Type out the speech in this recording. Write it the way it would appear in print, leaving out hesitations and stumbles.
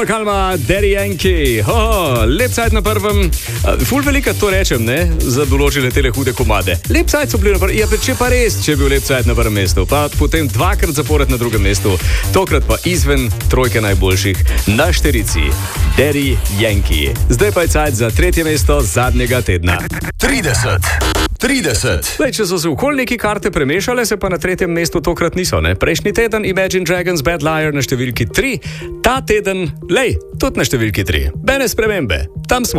Vokalma Daddy Yankee, lep cajt na prvem, ful velika to rečem, ne, za določene tele hude komade. Lep cajt so bili na prvem, ja, če pa res, če je bil lep cajt na prvem mestu, pa potem dvakrat zapored na drugem mestu, tokrat pa izven trojke najboljših, na štirici, Daddy Yankee. Zdaj pa je cajt za tretje mesto zadnjega tedna. 30. Lej, če so se okoli neki karte premešale, se pa na tretjem mestu tokrat niso, ne? Prejšnji teden Imagine Dragons Bad Liar na številki 3, ta teden, lej, tudi na številki 3. Bene spremembe, tam smo.